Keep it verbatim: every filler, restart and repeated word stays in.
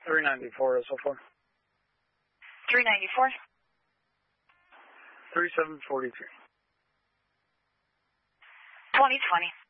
three ninety-four S O four. three ninety-four. thirty-seven forty-three. twenty twenty.